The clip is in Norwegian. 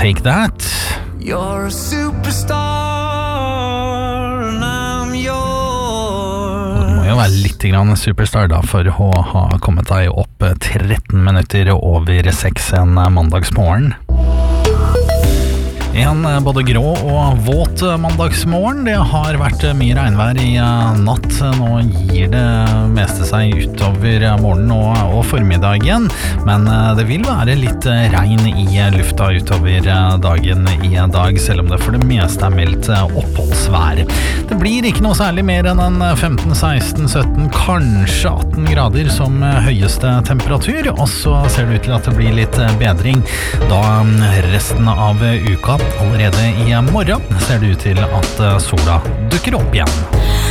Take That. You're a superstar and I'm yours. Du må jo være litt grann superstar da for å ha kommet deg opp 13 minutter over 6 en mandagsmorgen. En både grå og våt mandagsmorgen. Det har vært mye regnvær i natt. Nå gir det meste seg utover morgenen og formiddagen, men det vil være litt regn i lufta utover dagen i dag, selv om det for det meste er meldt oppholdsvær. Det blir ikke noe særlig mer enn en 15, 16, 17, kanskje 18 grader som høyeste temperatur, og så ser det ut til at det blir litt bedring da resten av uka. Allerede i morgen ser det ut til at sola dukker opp igjen.